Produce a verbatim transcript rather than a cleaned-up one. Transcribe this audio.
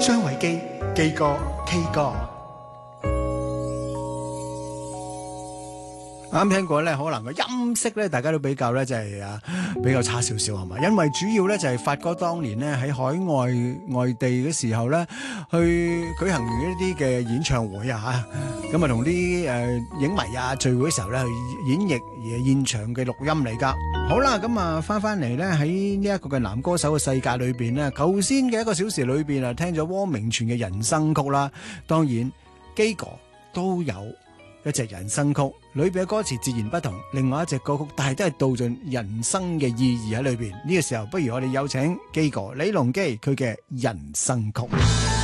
張偉基基哥 K 哥。啱聽過咧，可能個音色咧，大家都比較咧就係啊比較差少少係嘛？因為主要咧就係發哥當年咧喺海外外地嘅時候咧，去舉行完一啲嘅演唱會啊嚇，咁啊同啲誒影迷啊聚會嘅時候咧去演繹而現場嘅錄音嚟㗎。好啦，咁啊翻翻嚟咧喺呢一個嘅男歌手嘅世界裏邊咧，頭先嘅一個小時裏邊啊，聽咗汪明荃嘅人生曲啦，當然基哥都有一隻人生曲，裏邊嘅歌詞截然不同，另外一隻歌曲，但係都係道盡人生嘅意義喺裏邊。呢個時候，不如我哋有請基哥李龍基佢嘅人生曲。